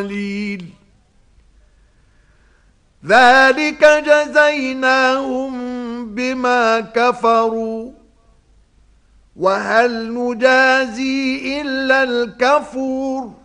قليل ذلك جزيناهم بما كفروا وهل نجازي إلا الكفور